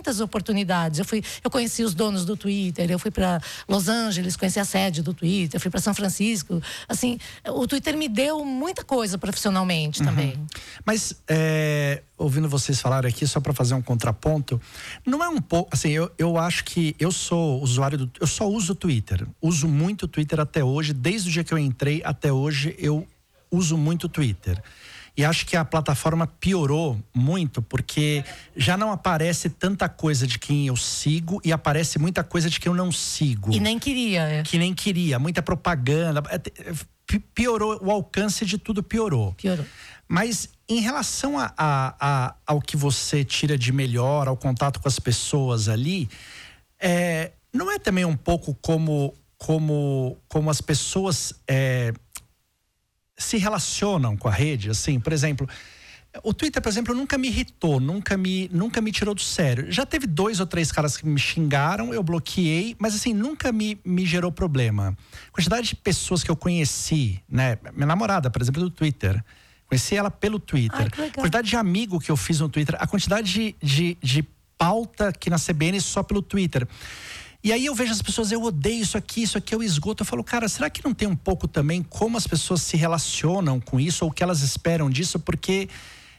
muitas oportunidades. Eu conheci os donos do Twitter, eu fui para Los Angeles, conheci a sede do Twitter, eu fui para São Francisco. Assim, o Twitter me deu muita coisa profissionalmente também. Mas, ouvindo vocês falarem aqui, só para fazer um contraponto, não é um pouco, assim, eu acho que eu sou usuário eu só uso o Twitter. Uso muito o Twitter até hoje, desde o dia que eu entrei até hoje, eu uso muito o Twitter. E acho que a plataforma piorou muito, porque já não aparece tanta coisa de quem eu sigo e aparece muita coisa de quem eu não sigo. E nem queria. Que nem queria, muita propaganda. Piorou, o alcance de tudo piorou. Mas em relação ao que você tira de melhor, ao contato com as pessoas ali, não é também um pouco como as pessoas se relacionam com a rede? Assim, por exemplo, o Twitter, por exemplo, nunca me irritou, nunca me tirou do sério. Já teve 2 ou 3 caras que me xingaram, eu bloqueei, mas assim, nunca me gerou problema. A quantidade de pessoas que eu conheci, né? Minha namorada, por exemplo, do Twitter. Conheci ela pelo Twitter. Ai, que legal. A quantidade de amigo que eu fiz no Twitter, a quantidade de pauta aqui na CBN só pelo Twitter. E aí eu vejo as pessoas, eu odeio isso aqui é o esgoto. Eu falo, cara, será que não tem um pouco também como as pessoas se relacionam com isso ou o que elas esperam disso? Porque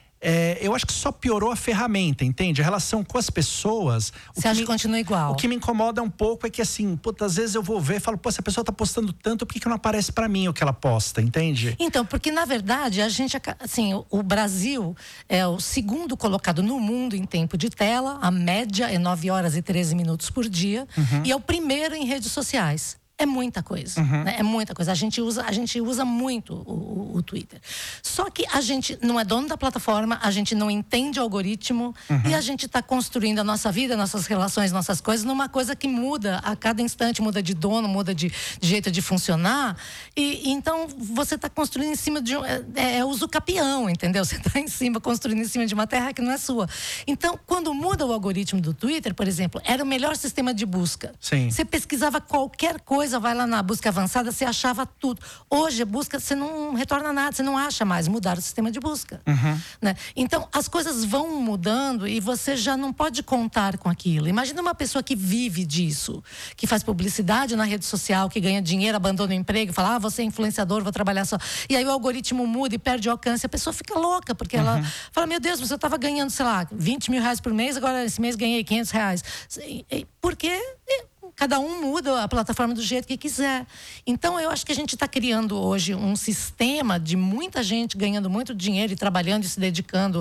eu acho que só piorou a ferramenta, entende? A relação com as pessoas. Você acha que continua igual? O que me incomoda um pouco é que assim, puta, às vezes eu vou ver e falo, pô, se a pessoa tá postando tanto, por que não aparece pra mim o que ela posta, entende? Então, porque na verdade, a gente, assim, o Brasil é o segundo colocado no mundo em tempo de tela, a média é 9 horas e 13 minutos por dia, e é o primeiro em redes sociais. É muita coisa, né? É muita coisa. A gente usa muito o Twitter. Só que a gente não é dono da plataforma, a gente não entende o algoritmo e a gente está construindo a nossa vida, nossas relações, nossas coisas numa coisa que muda a cada instante, muda de dono, muda de jeito de funcionar. E então você está construindo em cima de uso capião, entendeu? Você está em cima, construindo em cima de uma terra que não é sua. Então, quando muda o algoritmo do Twitter, por exemplo, era o melhor sistema de busca. Sim. Você pesquisava qualquer coisa, vai lá na busca avançada, você achava tudo. Hoje, a busca, você não retorna nada, você não acha mais. Mudaram o sistema de busca. Né? Então, as coisas vão mudando e você já não pode contar com aquilo. Imagina uma pessoa que vive disso, que faz publicidade na rede social, que ganha dinheiro, abandona o emprego, fala, você é influenciador, vou trabalhar só. E aí o algoritmo muda e perde o alcance. A pessoa fica louca, porque ela fala, meu Deus, mas eu estava ganhando, sei lá, 20 mil reais por mês, agora esse mês ganhei 500 reais. Porque cada um muda a plataforma do jeito que quiser. Então, eu acho que a gente está criando hoje um sistema de muita gente ganhando muito dinheiro e trabalhando e se dedicando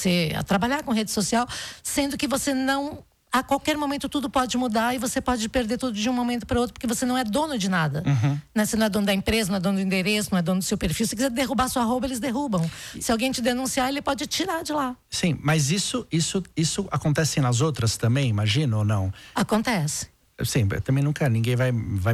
a trabalhar com rede social, sendo que você não... A qualquer momento tudo pode mudar e você pode perder tudo de um momento para outro, porque você não é dono de nada. Né? Você não é dono da empresa, não é dono do endereço, não é dono do seu perfil. Se quiser derrubar sua arroba, eles derrubam. Se alguém te denunciar, ele pode tirar de lá. Sim, mas isso acontece nas outras também, imagina ou não? Acontece. Sim, também nunca, ninguém vai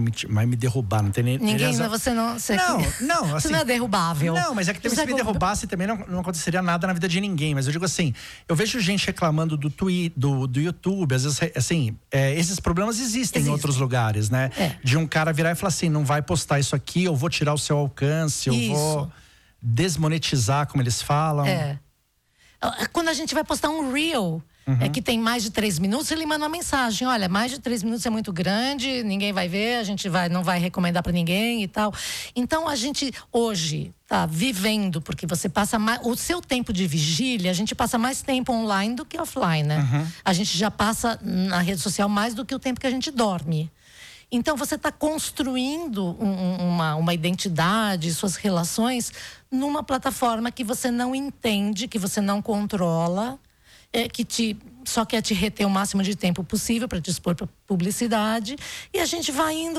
me derrubar, não tem nem... Ninguém, você não... Você não, assim... Você não é derrubarvel. Não, mas é que também se me derrubasse também não aconteceria nada na vida de ninguém. Mas eu digo assim, eu vejo gente reclamando do YouTube, às vezes, assim, esses problemas existem em outros lugares, né? De um cara virar e falar assim, não vai postar isso aqui, eu vou tirar o seu alcance, eu vou desmonetizar, como eles falam. Quando a gente vai postar um Reel... que tem mais de 3 minutos, ele manda uma mensagem, olha, mais de 3 minutos é muito grande, ninguém vai ver, a gente não vai recomendar para ninguém e tal. Então a gente hoje tá vivendo, porque você passa mais, o seu tempo de vigília, a gente passa mais tempo online do que offline, né? A gente já passa na rede social mais do que o tempo que a gente dorme. Então você está construindo uma identidade, suas relações numa plataforma que você não entende, que você não controla, que só quer te reter o máximo de tempo possível para te expor para publicidade, e a gente vai indo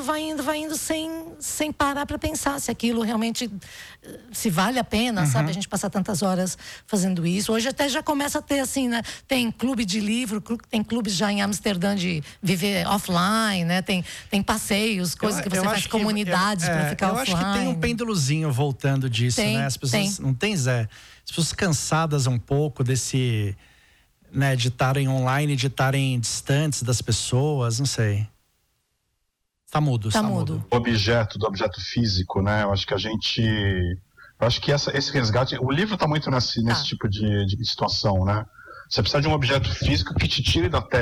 sem parar para pensar se aquilo realmente se vale a pena, sabe? A gente passar tantas horas fazendo isso. Hoje até já começa a ter assim, né? Tem clube de livro, tem clubes já em Amsterdã de viver offline, né? Tem passeios, coisas que você faz, comunidades para ficar offline. Eu acho que tem um pêndulozinho voltando disso, né? As pessoas não tem, Zé? As pessoas cansadas um pouco desse... né, de estarem online, de estarem distantes das pessoas, não sei. Tá mudo. Do objeto físico, né? Eu acho que esse resgate, o livro tá muito nesse tipo de situação, né? Você precisa de um objeto físico que te tire da tela.